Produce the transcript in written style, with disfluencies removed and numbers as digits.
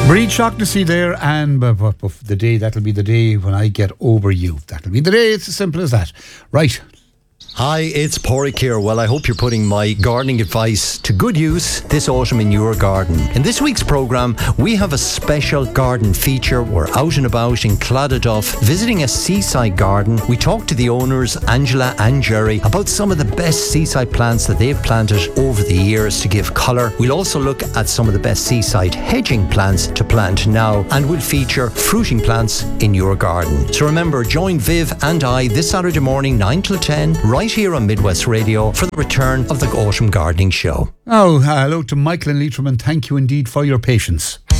Breed shock to see there, and the day, that'll be the day when I get over you. That'll be the day, it's as simple as that. Right. Hi, it's Porrick here. Well, I hope you're putting my gardening advice to good use this autumn in your garden. In this week's programme, we have a special garden feature. We're out and about in Clontarf, visiting a seaside garden. We talk to the owners, Angela and Jerry, about some of the best seaside plants that they've planted over the years to give colour. We'll also look at some of the best seaside hedging plants to plant now, and we'll feature fruiting plants in your garden. So remember, join Viv and I this Saturday morning, 9 till 10, right here on Midwest Radio for the return of the Autumn Gardening Show. Oh, hello to Michael and Leitrim, and thank you indeed for your patience.